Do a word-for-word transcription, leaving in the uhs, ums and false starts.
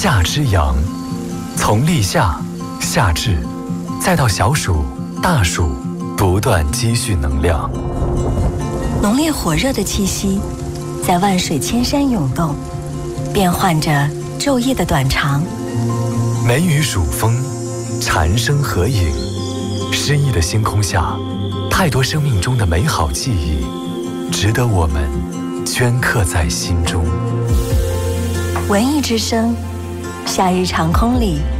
夏之阳，从立夏、夏至，再到小暑、大暑，不断积蓄能量。 浓烈火热的气息，在万水千山涌动，变换着昼夜的短长。 梅雨暑风，蝉声合影，诗意的星空下，太多生命中的美好记忆，值得我们镌刻在心中。 文艺之声，夏日长空里